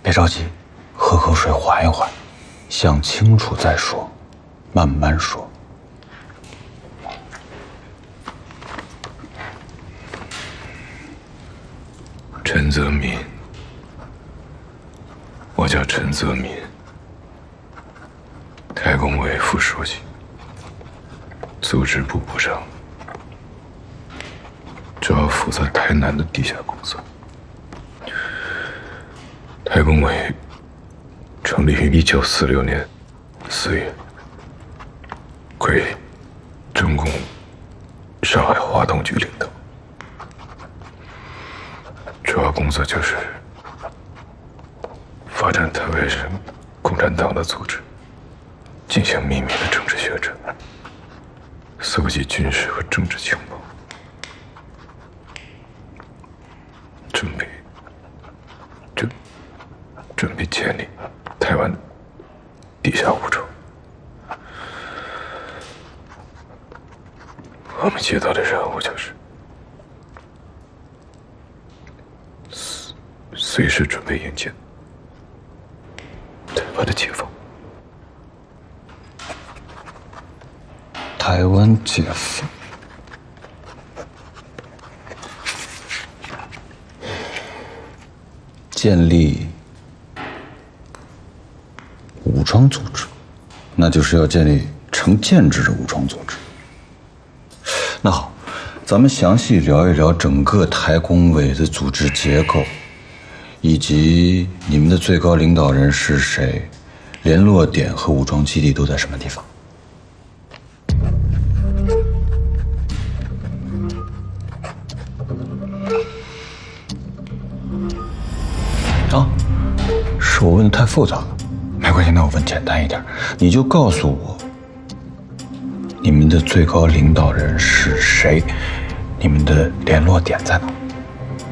别着急，喝口水缓一缓，想清楚再说，慢慢说。 陈泽民，我叫陈泽民，台工委副书记，组织部部长，主要负责台南的地下工作。台工委成立于1946年4月，归中共上海华东局领导。主要工作就是发展台湾省共产党的组织，进行秘密的政治宣传，搜集军事和政治情报，准备建立台湾地下武装。我们接到的任务就是随时准备迎接台湾的解放。 台湾解放，建立武装组织，那就是要建立成建制的武装组织。那好，咱们详细聊一聊整个台工委的组织结构，以及你们的最高领导人是谁，联络点和武装基地都在什么地方。啊，是我问的太复杂了，没关系，那我问简单一点，你就告诉我，你们的最高领导人是谁，你们的联络点在哪？